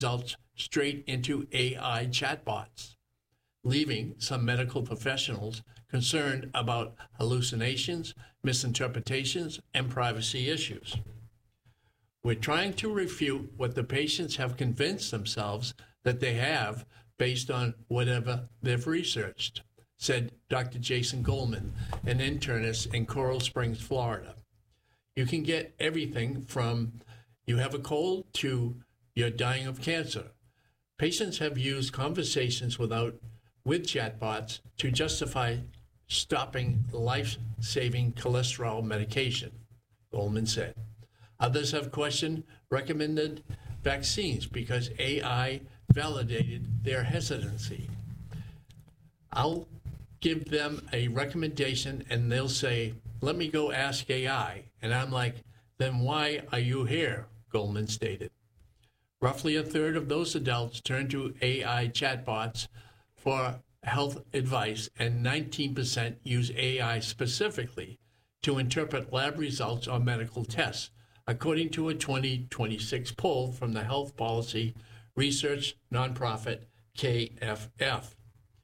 results straight into AI chatbots, leaving some medical professionals concerned about hallucinations, misinterpretations, and privacy issues. We're trying to refute what the patients have convinced themselves that they have based on whatever they've researched, said Dr. Jason Goldman, an internist in Coral Springs, Florida. You can get everything from you have a cold to you're dying of cancer. Patients have used conversations with chatbots to justify stopping life-saving cholesterol medication, Goldman said. Others have questioned recommended vaccines because AI validated their hesitancy. I'll give them a recommendation and they'll say, let me go ask AI. And I'm like, then why are you here? Goldman stated. Roughly a third of those adults turn to AI chatbots for health advice, and 19% use AI specifically to interpret lab results or medical tests, according to a 2026 poll from the health policy research nonprofit KFF.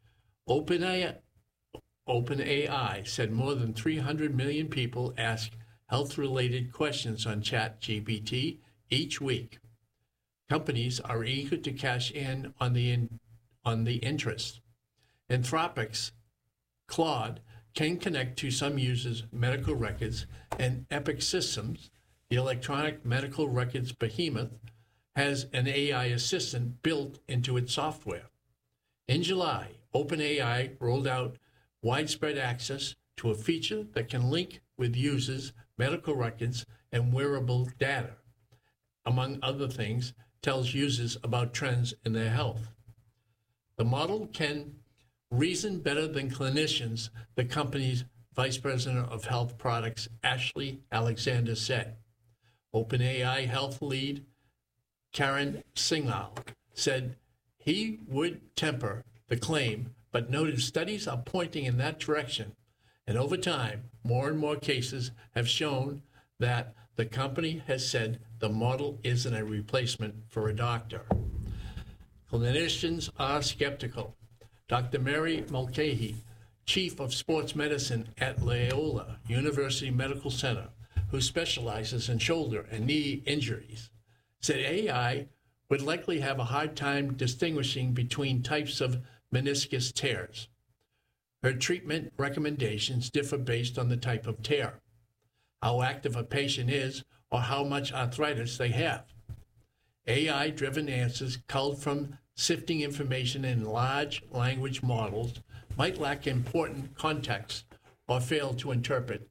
OpenAI said more than 300 million people ask health-related questions on ChatGPT each week. Companies are eager to cash in on the interest. Anthropic's Claude can connect to some users' medical records, and Epic Systems, the electronic medical records behemoth, has an AI assistant built into its software. In July, OpenAI rolled out widespread access to a feature that can link with users' medical records and wearable data. Among other things, tells users about trends in their health. The model can reason better than clinicians, the company's Vice President of Health Products, Ashley Alexander, said. OpenAI health lead Karen Singhal said he would temper the claim, but noted studies are pointing in that direction. And over time, more and more cases have shown that the company has said the model isn't a replacement for a doctor. Clinicians are skeptical. Dr. Mary Mulcahy, chief of sports medicine at Loyola University Medical Center, who specializes in shoulder and knee injuries, said AI would likely have a hard time distinguishing between types of meniscus tears. Her treatment recommendations differ based on the type of tear, how active a patient is, or how much arthritis they have. AI-driven answers culled from sifting information in large language models might lack important context or fail to interpret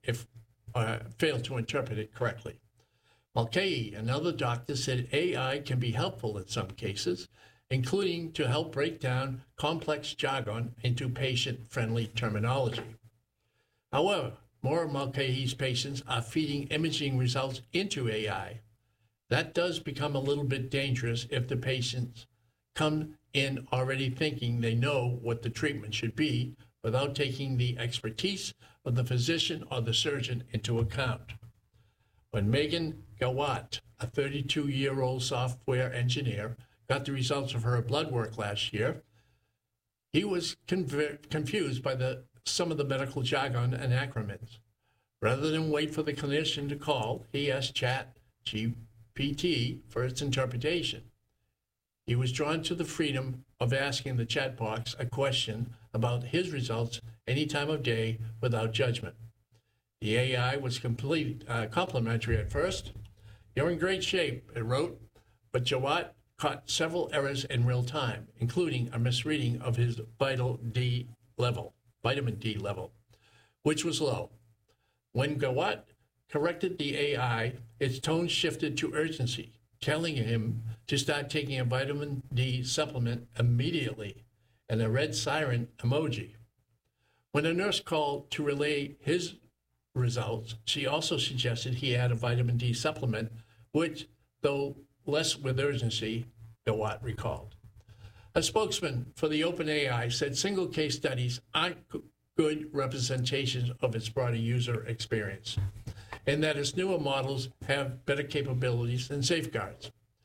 it correctly. Mulcahy, another doctor, said AI can be helpful in some cases, including to help break down complex jargon into patient-friendly terminology. However, more of Mulcahy's patients are feeding imaging results into AI. That does become a little bit dangerous if the patients come in already thinking they know what the treatment should be without taking the expertise of the physician or the surgeon into account. When Megan Gawat, a 32-year-old software engineer, got the results of her blood work last year, he was confused by some of the medical jargon and acronyms. Rather than wait for the clinician to call, he asked ChatGPT for its interpretation. He was drawn to the freedom of asking the chat box a question about his results any time of day without judgment. The AI was complimentary at first. You're in great shape, it wrote, but Jawat caught several errors in real time, including a misreading of his vitamin D level, which was low. When Gawat corrected the AI, its tone shifted to urgency, telling him to start taking a vitamin D supplement immediately, and a red siren emoji. When a nurse called to relay his results, she also suggested he add a vitamin D supplement, which, though less with urgency, Gawat recalled. A spokesman for the OpenAI said single case studies aren't good representations of its broader user experience, and that its newer models have better capabilities and safeguards.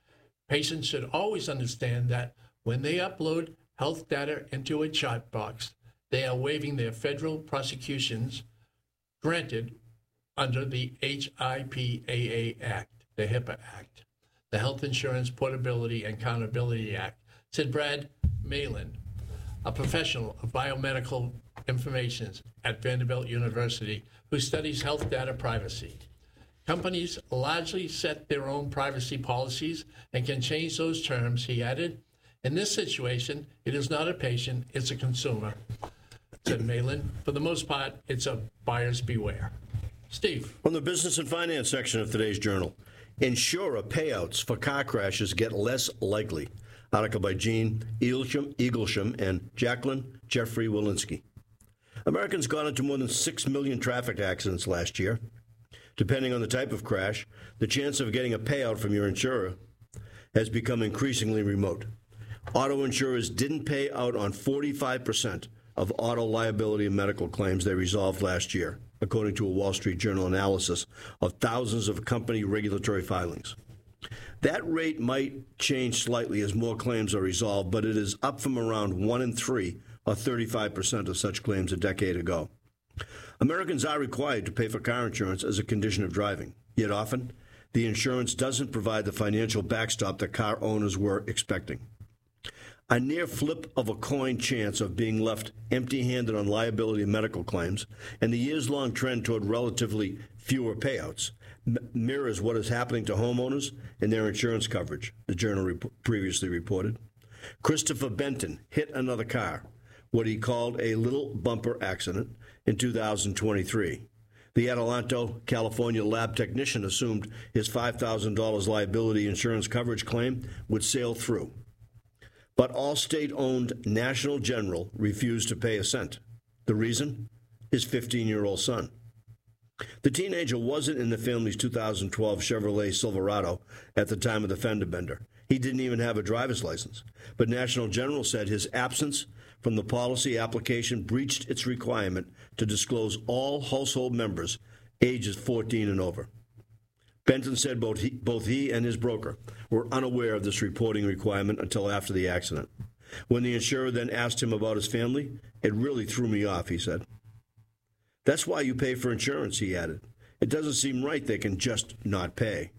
Patients should always understand that when they upload health data into a chat box, they are waiving their federal prosecutions granted under the HIPAA Act, the HIPAA Act, the Health Insurance Portability and Accountability Act, said Brad Malin, a professional of biomedical information at Vanderbilt University who studies health data privacy. Companies largely set their own privacy policies and can change those terms, he added. In this situation, it is not a patient, it's a consumer, said Malin. For the most part, it's a buyer's beware. Steve. From the business and finance section of today's Journal, insurer payouts for car crashes get less likely. Article by Gene Eaglesham and Jacqueline Jeffrey Walensky. Americans got into more than 6 million traffic accidents last year. Depending on the type of crash, the chance of getting a payout from your insurer has become increasingly remote. Auto insurers didn't pay out on 45% of auto liability and medical claims they resolved last year, according to a Wall Street Journal analysis of thousands of company regulatory filings. That rate might change slightly as more claims are resolved, but it is up from around 1 in 3, or 35% of such claims a decade ago. Americans are required to pay for car insurance as a condition of driving, yet often the insurance doesn't provide the financial backstop that car owners were expecting. A near flip of a coin chance of being left empty-handed on liability and medical claims, and the years-long trend toward relatively fewer payouts mirrors what is happening to homeowners and their insurance coverage, the Journal previously reported. Christopher Benton hit another car, what he called a little bumper accident, in 2023. The Adelanto, California lab technician assumed his $5,000 liability insurance coverage claim would sail through. But Allstate-owned National General refused to pay a cent. The reason? His 15-year-old son. The teenager wasn't in the family's 2012 Chevrolet Silverado at the time of the fender bender. He didn't even have a driver's license. But National General said his absence from the policy application breached its requirement to disclose all household members ages 14 and over. Benton said both he and his broker were unaware of this reporting requirement until after the accident. When the insurer then asked him about his family, it really threw me off, he said. That's why you pay for insurance, he added. It doesn't seem right they can just not pay.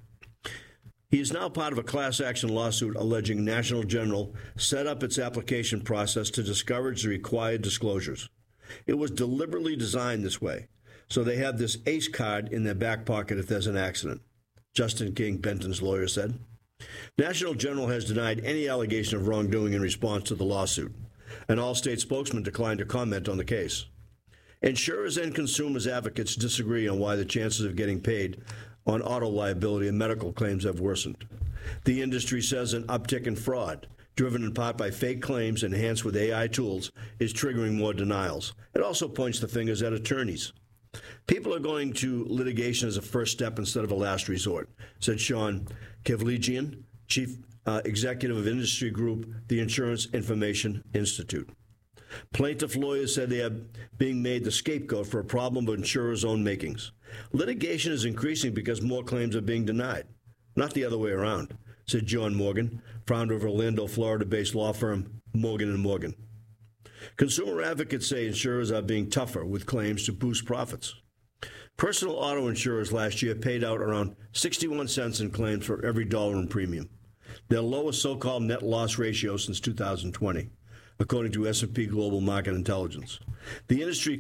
He is now part of a class action lawsuit alleging National General set up its application process to discourage the required disclosures. It was deliberately designed this way, so they have this ace card in their back pocket if there's an accident, Justin King, Benton's lawyer, said. National General has denied any allegation of wrongdoing in response to the lawsuit. An Allstate spokesman declined to comment on the case. Insurers and consumers advocates disagree on why the chances of getting paid on auto liability and medical claims have worsened. The industry says an uptick in fraud, driven in part by fake claims enhanced with AI tools, is triggering more denials. It also points the fingers at attorneys. People are going to litigation as a first step instead of a last resort, said Sean Kevligian, chief executive of industry group, the Insurance Information Institute. Plaintiff lawyers said they are being made the scapegoat for a problem of insurers' own makings. Litigation is increasing because more claims are being denied, not the other way around, said John Morgan, founder of Orlando, Florida-based law firm Morgan & Morgan. Consumer advocates say insurers are being tougher with claims to boost profits. Personal auto insurers last year paid out around 61 cents in claims for every dollar in premium, their lowest so-called net loss ratio since 2020. According to S&P Global Market Intelligence. The industry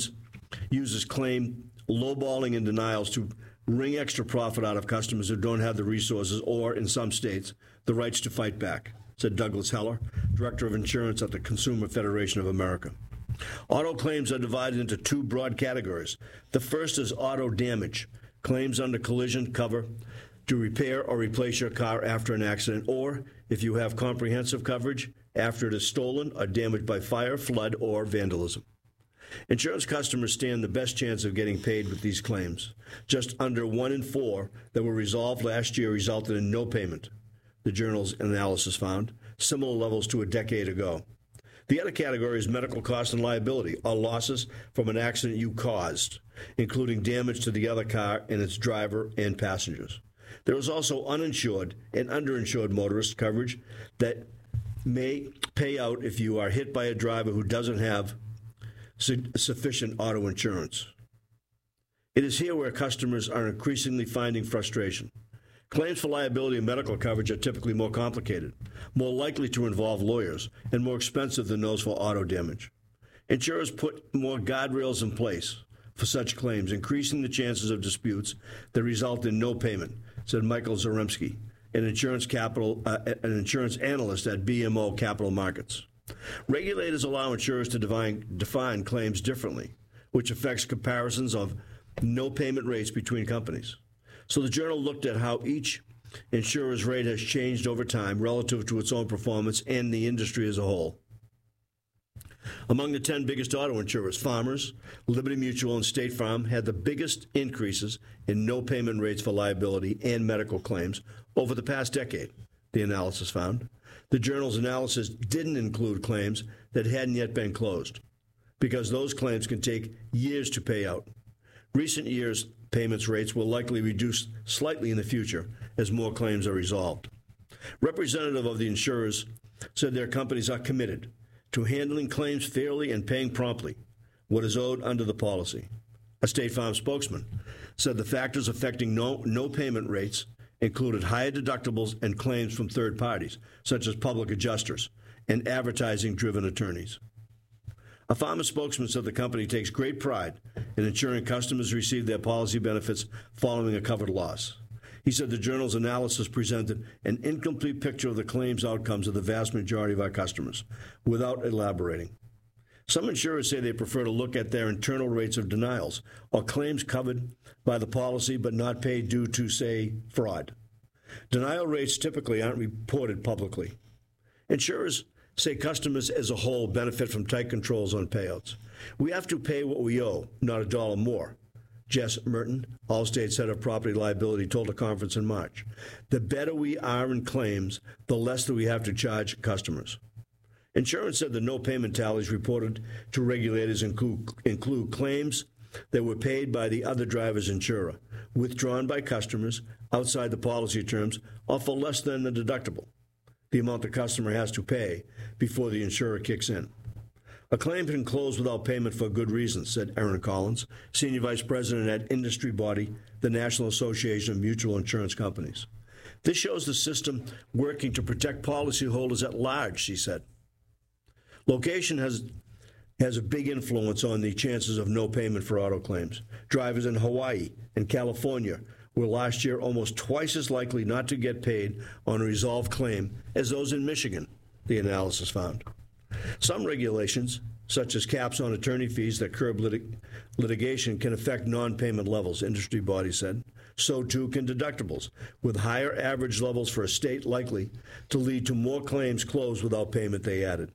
uses claim lowballing and denials to wring extra profit out of customers who don't have the resources or, in some states, the rights to fight back, said Douglas Heller, Director of Insurance at the Consumer Federation of America. Auto claims are divided into two broad categories. The first is auto damage, claims under collision cover to repair or replace your car after an accident, or, if you have comprehensive coverage, after it is stolen or damaged by fire, flood, or vandalism. Insurance customers stand the best chance of getting paid with these claims. Just under 1 in 4 that were resolved last year resulted in no payment, the Journal's analysis found, similar levels to a decade ago. The other category is medical costs and liability, or losses from an accident you caused, including damage to the other car and its driver and passengers. There is also uninsured and underinsured motorist coverage that may pay out if you are hit by a driver who doesn't have sufficient auto insurance. It is here where customers are increasingly finding frustration. Claims for liability and medical coverage are typically more complicated, more likely to involve lawyers, and more expensive than those for auto damage. Insurers put more guardrails in place for such claims, increasing the chances of disputes that result in no payment, said Michael Zaremski, an insurance analyst at BMO Capital Markets. Regulators allow insurers to define claims differently, which affects comparisons of no payment rates between companies. So the Journal looked at how each insurer's rate has changed over time relative to its own performance and the industry as a whole. Among the 10 biggest auto insurers, Farmers, Liberty Mutual, and State Farm had the biggest increases in no payment rates for liability and medical claims over the past decade, the analysis found. The Journal's analysis didn't include claims that hadn't yet been closed, because those claims can take years to pay out. Recent years' payments rates will likely reduce slightly in the future as more claims are resolved. Representative of the insurers said their companies are committed to handling claims fairly and paying promptly what is owed under the policy. A State Farm spokesman said the factors affecting no payment rates included higher deductibles and claims from third parties, such as public adjusters and advertising-driven attorneys. A Farmers spokesman said the company takes great pride in ensuring customers receive their policy benefits following a covered loss. He said the Journal's analysis presented an incomplete picture of the claims outcomes of the vast majority of our customers, without elaborating. Some insurers say they prefer to look at their internal rates of denials or claims covered by the policy but not paid due to, say, fraud. Denial rates typically aren't reported publicly. Insurers say customers as a whole benefit from tight controls on payouts. We have to pay what we owe, not a dollar more, Jess Merton, Allstate's head of property liability, told a conference in March. The better we are in claims, the less that we have to charge customers. Insurance said the no payment tallies reported to regulators include claims that were paid by the other driver's insurer, withdrawn by customers outside the policy terms, or for less than the deductible, the amount the customer has to pay before the insurer kicks in. A claim can close without payment for good reasons, said Erin Collins, Senior Vice President at industry body, the National Association of Mutual Insurance Companies. This shows the system working to protect policyholders at large, she said. Location has a big influence on the chances of no payment for auto claims. Drivers in Hawaii and California were last year almost twice as likely not to get paid on a resolved claim as those in Michigan, the analysis found. Some regulations, such as caps on attorney fees that curb litigation, can affect non-payment levels, industry bodies said. So too can deductibles, with higher average levels for a state likely to lead to more claims closed without payment, they added.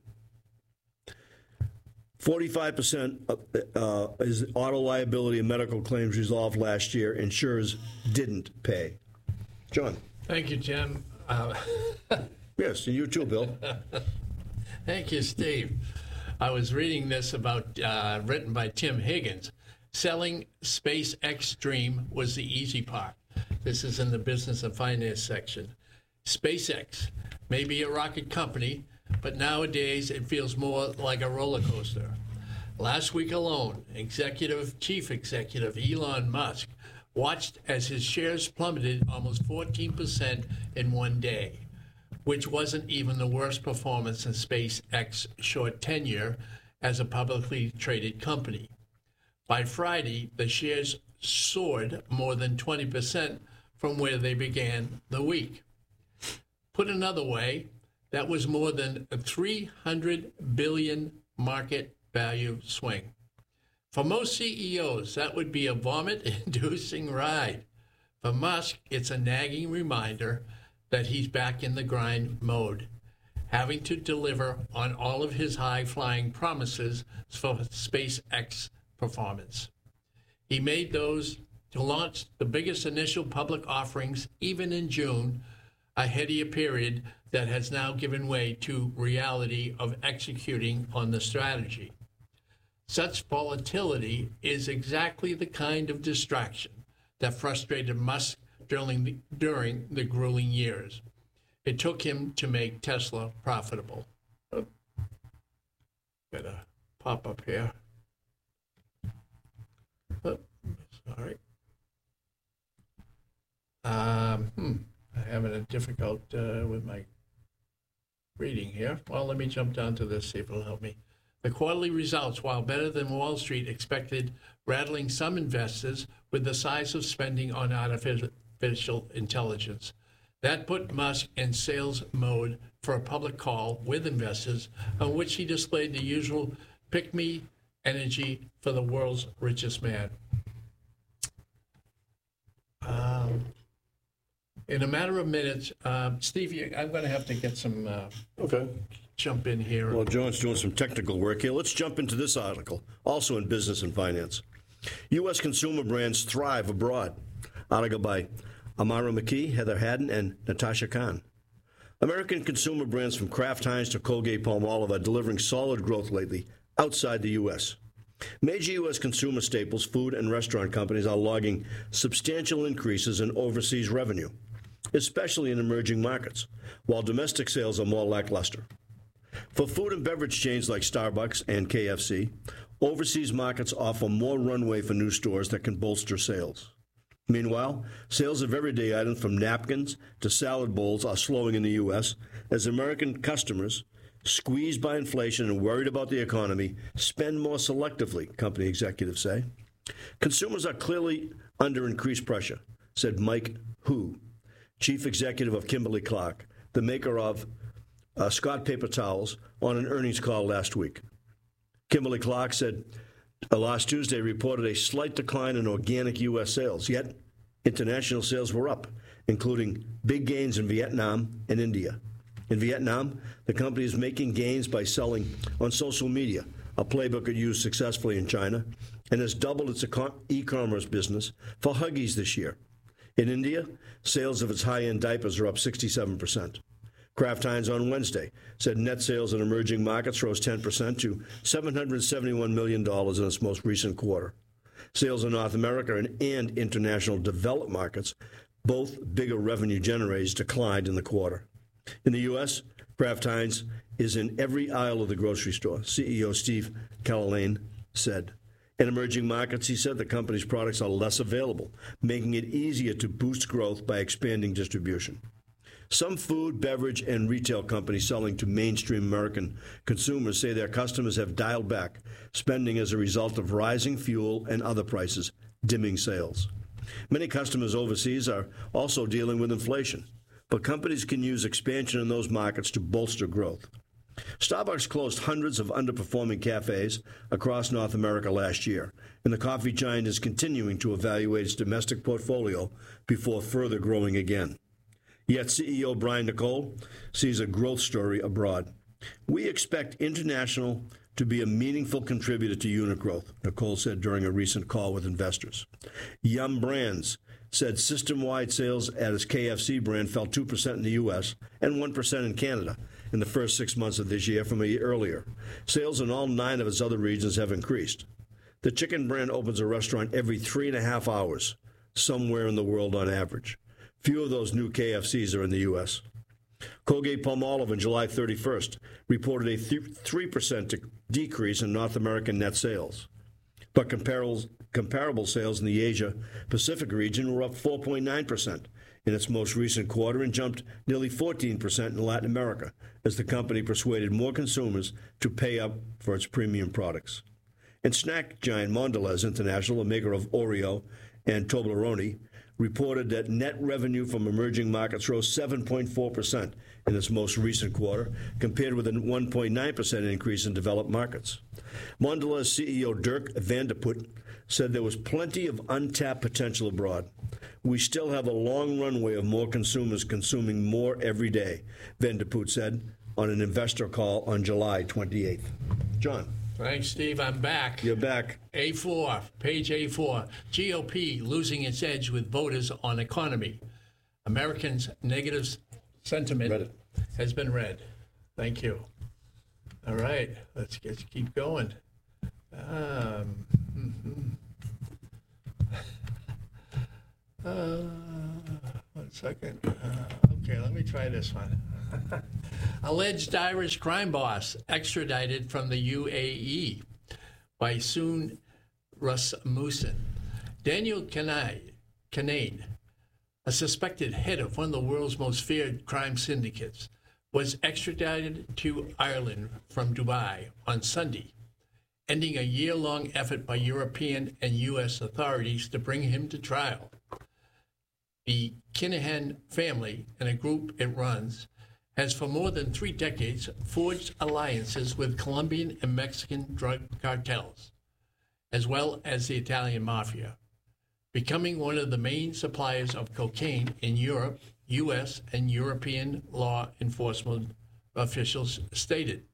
45% is auto liability and medical claims resolved last year. Insurers didn't pay. John. Thank you, Jim. Yes, and you too, Bill. Thank you, Steve. I was reading this about, written by Tim Higgins. Selling SpaceX dream was the easy part. This is in the business and finance section. SpaceX may be a rocket company, but nowadays it feels more like a roller coaster. Last week alone, Chief Executive Elon Musk watched as his shares plummeted almost 14% in one day, which wasn't even the worst performance in SpaceX's short tenure as a publicly traded company. By Friday, the shares soared more than 20% from where they began the week. Put another way, that was more than a $300 billion market value swing. For most CEOs, that would be a vomit-inducing ride. For Musk, it's a nagging reminder that he's back in the grind mode, having to deliver on all of his high-flying promises for SpaceX performance. He made those to launch the biggest initial public offerings even in June, a headier period that has now given way to reality of executing on the strategy. Such volatility is exactly the kind of distraction that frustrated Musk during the grueling years it took him to make Tesla profitable. Oh, got a pop up here. Oh, sorry. I'm having a difficult with my reading here. Well, let me jump down to this, see if it'll help me. The quarterly results, while better than Wall Street expected, rattling some investors with the size of spending on artificial intelligence. That put Musk in sales mode for a public call with investors, on which he displayed the usual pick-me energy for the world's richest man. In a matter of minutes, Steve, I'm going to have to get some jump in here. Well, John's doing some technical work here. Let's jump into this article, also in business and finance. U.S. consumer brands thrive abroad. Article by Amara McKee, Heather Haddon, and Natasha Khan. American consumer brands from Kraft Heinz to Colgate-Palmolive are delivering solid growth lately outside the U.S. Major U.S. consumer staples, food, and restaurant companies are logging substantial increases in overseas revenue, especially in emerging markets, while domestic sales are more lackluster. For food and beverage chains like Starbucks and KFC, overseas markets offer more runway for new stores that can bolster sales. Meanwhile, sales of everyday items from napkins to salad bowls are slowing in the U.S. as American customers, squeezed by inflation and worried about the economy, spend more selectively, company executives say. Consumers are clearly under increased pressure, said Mike Hu, chief executive of Kimberly-Clark, the maker of Scott paper towels, on an earnings call last week. Kimberly-Clark said last Tuesday reported a slight decline in organic U.S. sales, yet international sales were up, including big gains in Vietnam and India. In Vietnam, the company is making gains by selling on social media, a playbook it used successfully in China, and has doubled its e-commerce business for Huggies this year. In India, sales of its high-end diapers are up 67%. Kraft Heinz on Wednesday said net sales in emerging markets rose 10% to $771 million in its most recent quarter. Sales in North America and international developed markets, both bigger revenue generators, declined in the quarter. In the U.S., Kraft Heinz is in every aisle of the grocery store, CEO Steve Cahillane said. In emerging markets, he said the company's products are less available, making it easier to boost growth by expanding distribution. Some food, beverage, and retail companies selling to mainstream American consumers say their customers have dialed back spending as a result of rising fuel and other prices, dimming sales. Many customers overseas are also dealing with inflation, but companies can use expansion in those markets to bolster growth. Starbucks closed hundreds of underperforming cafes across North America last year, and the coffee giant is continuing to evaluate its domestic portfolio before further growing again. Yet CEO Brian Nicole sees a growth story abroad. We expect international to be a meaningful contributor to unit growth, Nicole said during a recent call with investors. Yum Brands said system-wide sales at its KFC brand fell 2% in the U.S. and 1% in Canada in the first 6 months of this year from a year earlier. Sales in all 9 of its other regions have increased. The chicken brand opens a restaurant every 3.5 hours, somewhere in the world on average. Few of those new KFCs are in the U.S. Colgate-Palmolive on July 31st reported a 3% decrease in North American net sales. But comparable sales in the Asia-Pacific region were up 4.9% in its most recent quarter and jumped nearly 14% in Latin America as the company persuaded more consumers to pay up for its premium products. And snack giant Mondelez International, a maker of Oreo and Toblerone, reported that net revenue from emerging markets rose 7.4% in its most recent quarter, compared with a 1.9% increase in developed markets. Mondelez CEO Dirk Van de Put said there was plenty of untapped potential abroad. We still have a long runway of more consumers consuming more every day, Van de Put said on an investor call on July 28th. John. Thanks, Steve. I'm back. You're back. A4, page A4. GOP losing its edge with voters on economy. Americans' negative sentiment has been read. Thank you. All right, let's keep going. second. Okay, let me try this one. Alleged Irish crime boss extradited from the UAE by Soon Rasmussen. Daniel Kinane, a suspected head of one of the world's most feared crime syndicates, was extradited to Ireland from Dubai on Sunday, ending a year-long effort by European and U.S. authorities to bring him to trial. The Kinahan family and a group it runs has for more than 3 decades forged alliances with Colombian and Mexican drug cartels, as well as the Italian mafia, becoming one of the main suppliers of cocaine in Europe, U.S., and European law enforcement officials stated.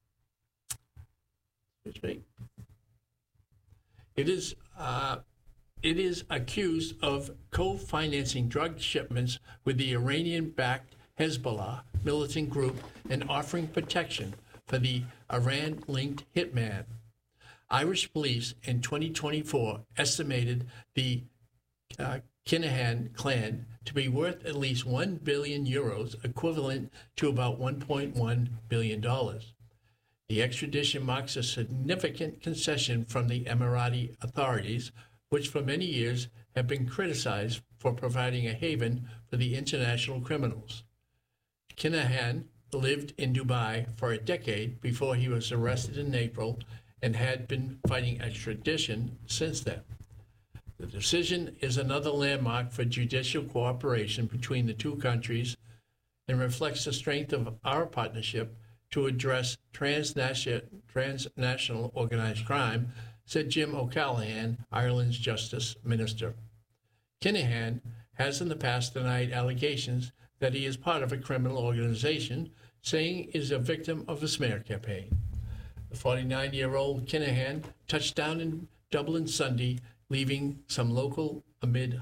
It is accused of co-financing drug shipments with the Iranian-backed Hezbollah militant group and offering protection for the Iran-linked hitman. Irish police in 2024 estimated the Kinahan clan to be worth at least €1 billion, equivalent to about $1.1 billion. The extradition marks a significant concession from the Emirati authorities, which for many years have been criticized for providing a haven for the international criminals. Kinahan lived in Dubai for a decade before he was arrested in April and had been fighting extradition since then. The decision is another landmark for judicial cooperation between the two countries and reflects the strength of our partnership to address transnational organized crime, said Jim O'Callaghan, Ireland's Justice Minister. Kinahan has in the past denied allegations that he is part of a criminal organization, saying he is a victim of a smear campaign. The 49-year-old Kinahan touched down in Dublin Sunday, leaving some local time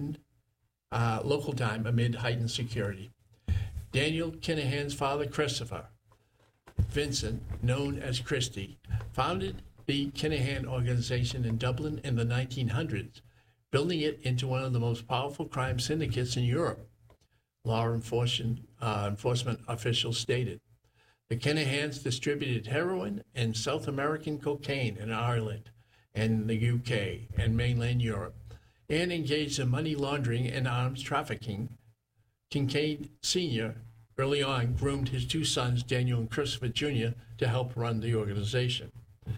amid heightened security. Daniel Kinahan's father, Christopher Vincent, known as Christie, founded the Kinahan organization in Dublin in the 1900s, building it into one of the most powerful crime syndicates in Europe, law enforcement officials stated. The Kinahans distributed heroin and South American cocaine in Ireland and the UK and mainland Europe, and engaged in money laundering and arms trafficking. Kincaid Sr. early on groomed his 2 sons, Daniel and Christopher Jr., to help run the organization.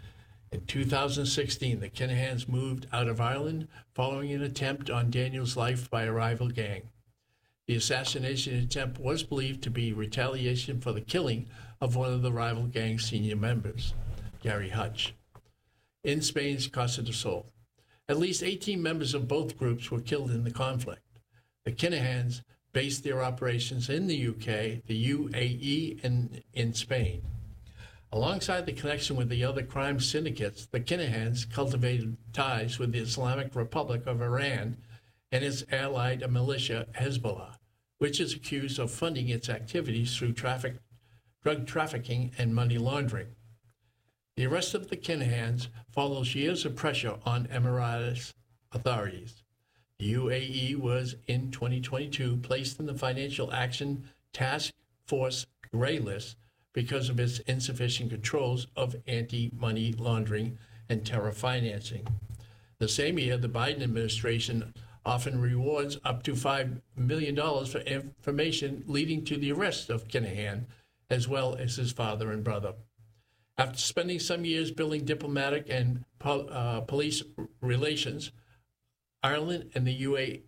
In 2016, the Kinahans moved out of Ireland following an attempt on Daniel's life by a rival gang. The assassination attempt was believed to be retaliation for the killing of one of the rival gang's senior members, Gary Hutch, in Spain's Costa del Sol. At least 18 members of both groups were killed in the conflict. The Kinahans based their operations in the UK, the UAE, and in Spain. Alongside the connection with the other crime syndicates, the Kinahans cultivated ties with the Islamic Republic of Iran and its allied militia, Hezbollah, which is accused of funding its activities through drug trafficking and money laundering. The arrest of the Kinahans follows years of pressure on Emirati authorities. The UAE was, in 2022, placed in the Financial Action Task Force Grey List because of its insufficient controls of anti-money laundering and terror financing. The same year, the Biden administration often rewards up to $5 million for information leading to the arrest of Kinahan, as well as his father and brother. After spending some years building diplomatic and police relations, Ireland and the UAE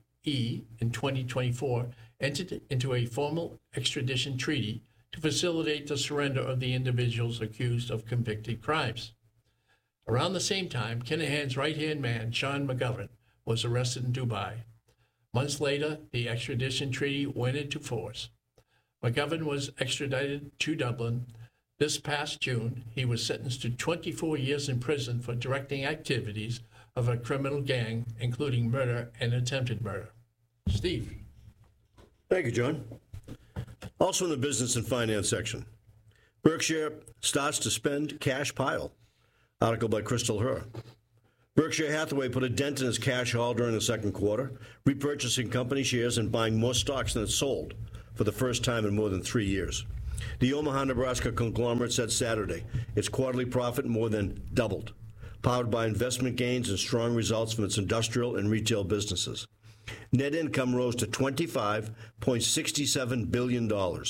in 2024 entered into a formal extradition treaty to facilitate the surrender of the individuals accused of convicted crimes. Around the same time, Kinahan's right-hand man, Sean McGovern, was arrested in Dubai. Months later, the extradition treaty went into force. McGovern was extradited to Dublin. This past June, he was sentenced to 24 years in prison for directing activities of a criminal gang, including murder and attempted murder. Steve. Thank you, John. Also in the business and finance section, Berkshire starts to spend cash pile. Article by Crystal Herr. Berkshire Hathaway put a dent in its cash haul during the second quarter, repurchasing company shares and buying more stocks than it sold for the first time in more than 3 years. The Omaha, Nebraska conglomerate said Saturday its quarterly profit more than doubled, powered by investment gains and strong results from its industrial and retail businesses. Net income rose to $25.67 billion, or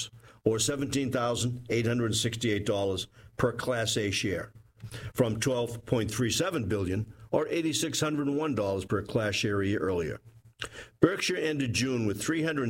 $17,868 per Class A share, from $12.37 billion, or $8,601 per Class share a year earlier. Berkshire ended June with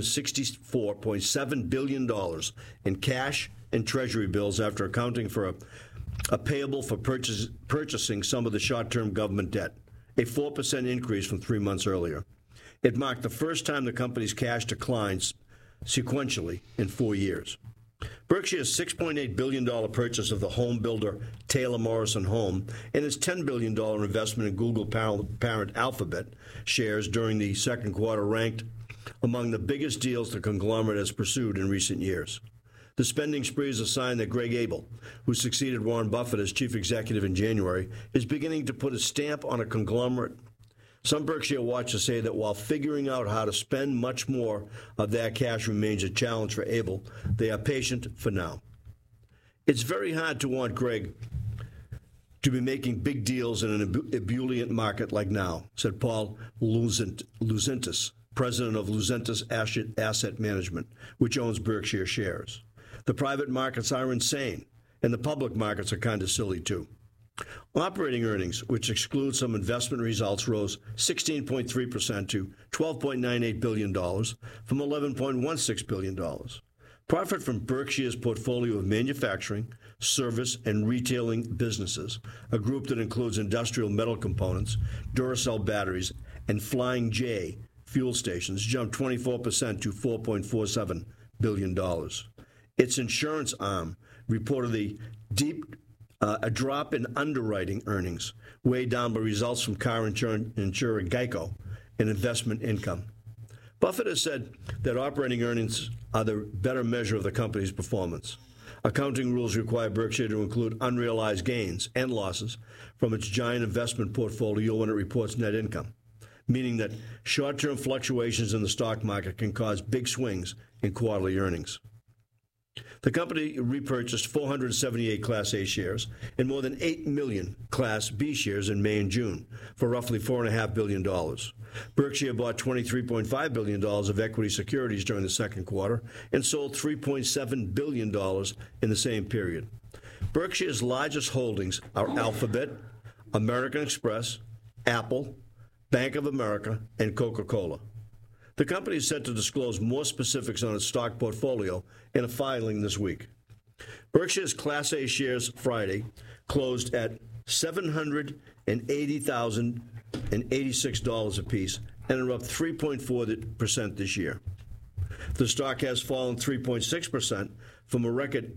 $364.7 billion in cash and treasury bills after accounting for a payable for purchasing some of the short-term government debt, a 4% increase from 3 months earlier. It marked the first time the company's cash declines sequentially in 4 years. Berkshire's $6.8 billion purchase of the home builder Taylor Morrison Home and its $10 billion investment in Google parent Alphabet shares during the second quarter ranked among the biggest deals the conglomerate has pursued in recent years. The spending spree is a sign that Greg Abel, who succeeded Warren Buffett as chief executive in January, is beginning to put a stamp on a conglomerate. Some Berkshire watchers say that while figuring out how to spend much more of that cash remains a challenge for Abel, they are patient for now. It's very hard to want Greg to be making big deals in an ebullient market like now, said Paul Luzentis, president of Luzentis Asset Management, which owns Berkshire shares. The private markets are insane, and the public markets are kind of silly too. Operating earnings, which exclude some investment results, rose 16.3% to $12.98 billion from $11.16 billion. Profit from Berkshire's portfolio of manufacturing, service, and retailing businesses, a group that includes industrial metal components, Duracell batteries, and Flying J fuel stations, jumped 24% to $4.47 billion. Its insurance arm reported a drop in underwriting earnings, weighed down by results from car insurer Geico and investment income. Buffett has said that operating earnings are the better measure of the company's performance. Accounting rules require Berkshire to include unrealized gains and losses from its giant investment portfolio when it reports net income, meaning that short-term fluctuations in the stock market can cause big swings in quarterly earnings. The company repurchased 478 Class A shares and more than 8 million Class B shares in May and June for roughly $4.5 billion. Berkshire bought $23.5 billion of equity securities during the second quarter and sold $3.7 billion in the same period. Berkshire's largest holdings are Alphabet, American Express, Apple, Bank of America, and Coca-Cola. The company is set to disclose more specifics on its stock portfolio in a filing this week. Berkshire's Class A shares Friday closed at $780,086 apiece and are up 3.4% this year. The stock has fallen 3.6% from a record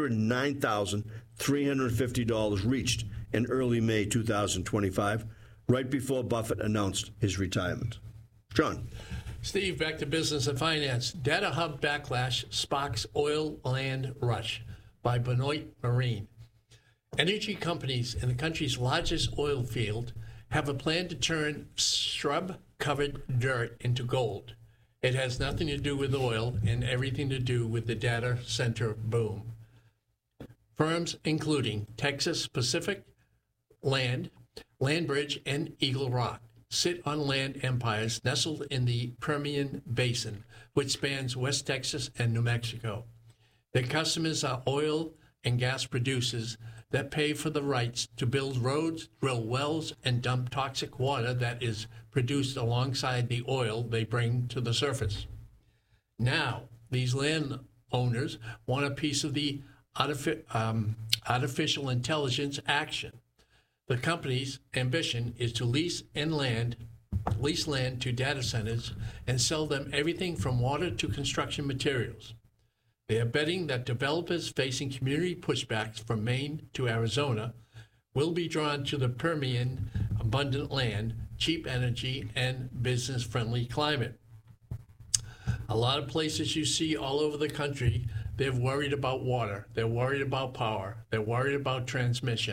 $809,350 reached in early May 2025, right before Buffett announced his retirement. John. Steve, back to business and finance. Data Hub Backlash Sparks Oil Land Rush by Benoit Marine. Energy companies in the country's largest oil field have a plan to turn shrub-covered dirt into gold. It has nothing to do with oil and everything to do with the data center boom. Firms including Texas Pacific, Landbridge, and Eagle Rock sit on land empires nestled in the Permian Basin, which spans West Texas and New Mexico. Their customers are oil and gas producers that pay for the rights to build roads, drill wells, and dump toxic water that is produced alongside the oil they bring to the surface. Now, these landowners want a piece of the artificial intelligence action. The company's ambition is to lease land to data centers and sell them everything from water to construction materials. They are betting that developers facing community pushbacks from Maine to Arizona will be drawn to the Permian abundant land, cheap energy, and business-friendly climate. A lot of places you see all over the country, they're worried about water, they're worried about power, they're worried about transmission.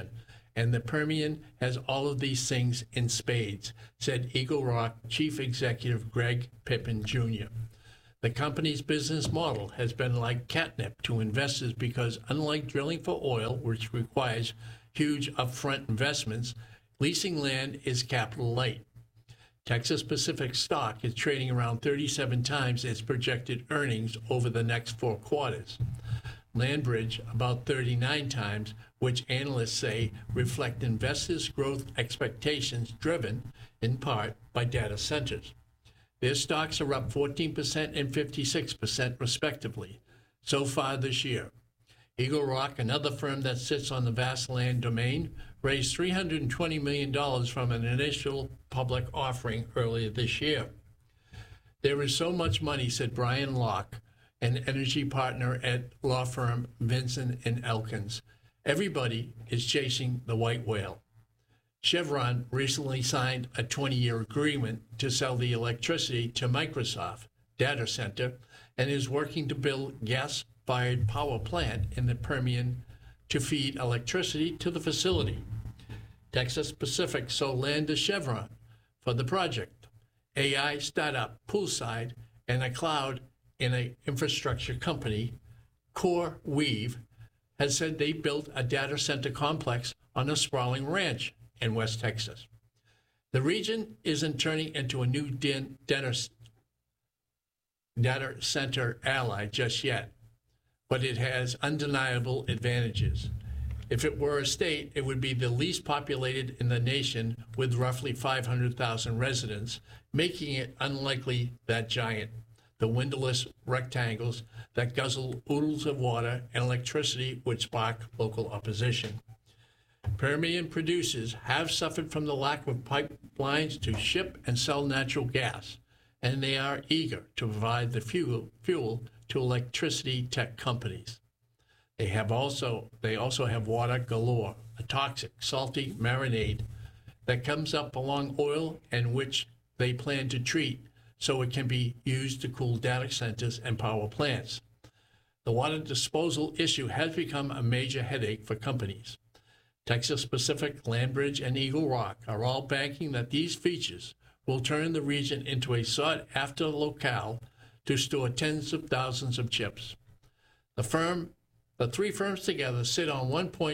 and the Permian has all of these things in spades, said Eagle Rock Chief Executive Greg Pippin Jr. The company's business model has been like catnip to investors because, unlike drilling for oil, which requires huge upfront investments, leasing land is capital light. Texas Pacific stock is trading around 37 times its projected earnings over the next 4 quarters. Landbridge about 39 times, which analysts say reflect investors' growth expectations driven, in part, by data centers. Their stocks are up 14% and 56%, respectively, so far this year. Eagle Rock, another firm that sits on the vast land domain, raised $320 million from an initial public offering earlier this year. There is so much money, said Brian Locke, an energy partner at law firm Vinson & Elkins. Everybody is chasing the white whale. Chevron recently signed a 20-year agreement to sell the electricity to Microsoft data center and is working to build gas-fired power plant in the Permian to feed electricity to the facility. Texas Pacific sold land to Chevron for the project. AI startup Poolside and a cloud in an infrastructure company, CoreWeave, has said they built a data center complex on a sprawling ranch in West Texas. The region isn't turning into a new data center ally just yet, but it has undeniable advantages. If it were a state, it would be the least populated in the nation with roughly 500,000 residents, making it unlikely that giant, the windowless rectangles that guzzle oodles of water and electricity would spark local opposition. Permian producers have suffered from the lack of pipelines to ship and sell natural gas, and they are eager to provide the fuel to electricity tech companies. They also have water galore, a toxic, salty marinade that comes up along oil and which they plan to treat so it can be used to cool data centers and power plants. The water disposal issue has become a major headache for companies. Texas Pacific, Landbridge, and Eagle Rock are all banking that these features will turn the region into a sought-after locale to store tens of thousands of chips. The 3 firms together sit on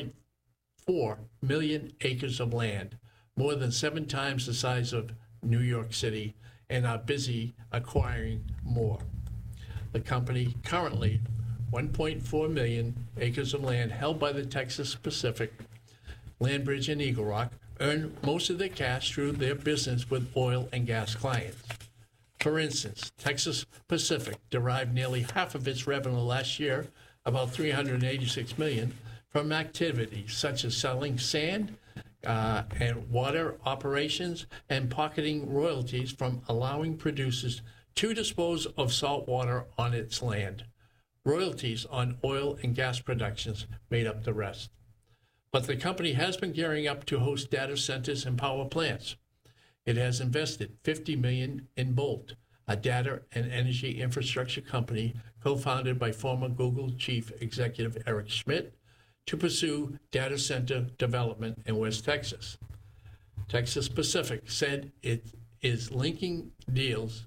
1.4 million acres of land, more than 7 times the size of New York City, and are busy acquiring more. The company currently 1.4 million acres of land held by the Texas Pacific, Landbridge, and Eagle Rock earn most of their cash through their business with oil and gas clients. For instance, Texas Pacific derived nearly half of its revenue last year, about $386 million, from activities such as selling sand and water operations and pocketing royalties from allowing producers to dispose of salt water on its land. Royalties on oil and gas productions made up the rest. But the company has been gearing up to host data centers and power plants. It has invested $50 million in Bolt, a data and energy infrastructure company co-founded by former Google chief executive Eric Schmidt, to pursue data center development in West Texas. Texas Pacific said it is inking deals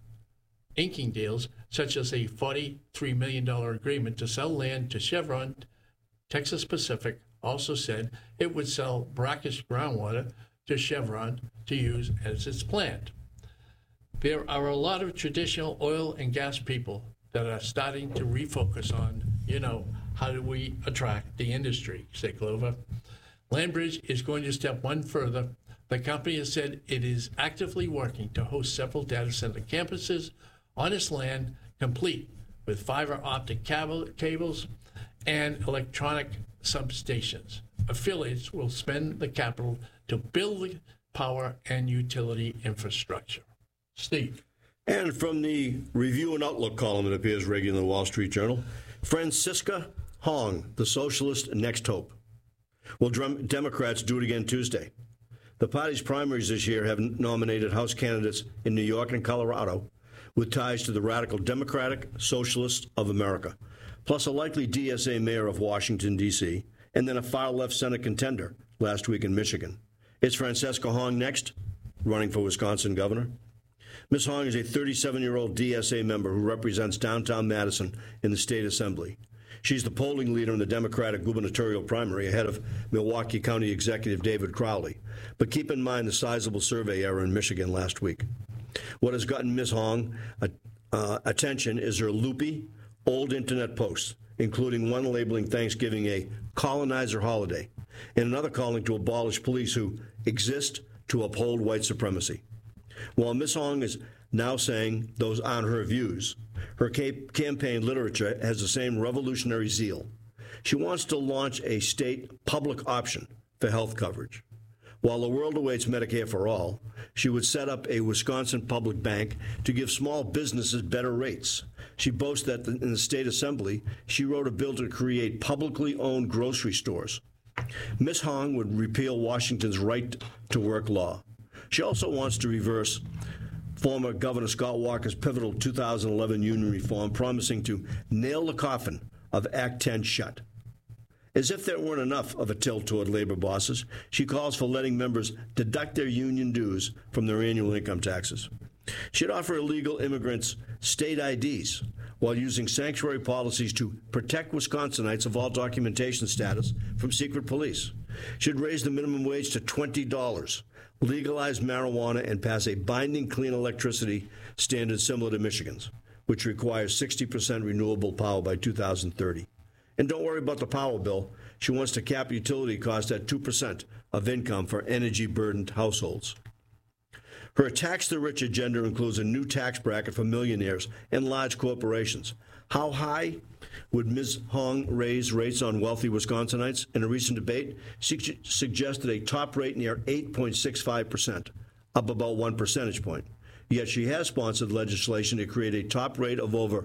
such as a $43 million agreement to sell land to Chevron. Texas Pacific also said it would sell brackish groundwater to Chevron to use as its plant. There are a lot of traditional oil and gas people that are starting to refocus on, how do we attract the industry, said Glover. Landbridge is going to step one further. The company has said it is actively working to host several data center campuses on its land, complete with fiber optic cables and electronic substations. Affiliates will spend the capital to build the power and utility infrastructure. Steve. And from the Review and Outlook column that appears regularly in the Wall Street Journal, Francisca Hong, the socialist next hope. Will Democrats do it again Tuesday? The party's primaries this year have nominated House candidates in New York and Colorado with ties to the radical Democratic Socialists of America, plus a likely DSA mayor of Washington, D.C., and then a far-left Senate contender, last week in Michigan. Is Francesca Hong next, running for Wisconsin governor? Ms. Hong is a 37-year-old DSA member who represents downtown Madison in the state assembly. She's the polling leader in the Democratic gubernatorial primary ahead of Milwaukee County Executive David Crowley. But keep in mind the sizable survey error in Michigan last week. What has gotten Ms. Hong attention is her loopy, old internet posts, including one labeling Thanksgiving a colonizer holiday, and another calling to abolish police who exist to uphold white supremacy. While Ms. Hong is now saying those aren't her views, her campaign literature has the same revolutionary zeal. She wants to launch a state public option for health coverage. While the world awaits Medicare for all, she would set up a Wisconsin public bank to give small businesses better rates. She boasts that in the state assembly, she wrote a bill to create publicly owned grocery stores. Ms. Hong would repeal Washington's right-to-work law. She also wants to reverse former Governor Scott Walker's pivotal 2011 union reform, promising to nail the coffin of Act 10 shut. As if there weren't enough of a tilt toward labor bosses, she calls for letting members deduct their union dues from their annual income taxes. She'd offer illegal immigrants state IDs while using sanctuary policies to protect Wisconsinites of all documentation status from secret police. She'd raise the minimum wage to $20, legalize marijuana, and pass a binding clean electricity standard similar to Michigan's, which requires 60% renewable power by 2030. And don't worry about the power bill. She wants to cap utility costs at 2% of income for energy-burdened households. Her tax the rich agenda includes a new tax bracket for millionaires and large corporations. How high would Ms. Hong raise rates on wealthy Wisconsinites? In a recent debate, she suggested a top rate near 8.65%, up about 1 percentage point. Yet she has sponsored legislation to create a top rate of over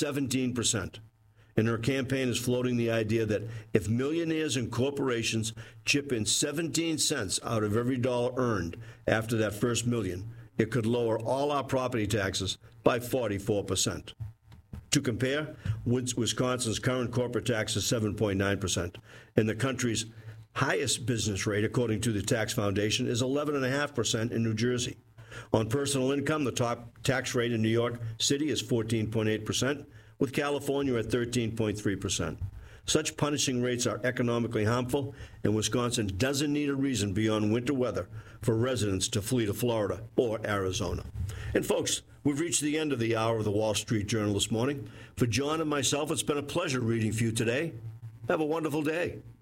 17%. And her campaign is floating the idea that if millionaires and corporations chip in 17 cents out of every dollar earned after that first million, it could lower all our property taxes by 44%. To compare, Wisconsin's current corporate tax is 7.9%, and the country's highest business rate, according to the Tax Foundation, is 11.5% in New Jersey. On personal income, the top tax rate in New York City is 14.8%, with California at 13.3%. Such punishing rates are economically harmful, and Wisconsin doesn't need a reason beyond winter weather for residents to flee to Florida or Arizona. And folks, we've reached the end of the hour of the Wall Street Journal this morning. For John and myself, it's been a pleasure reading for you today. Have a wonderful day.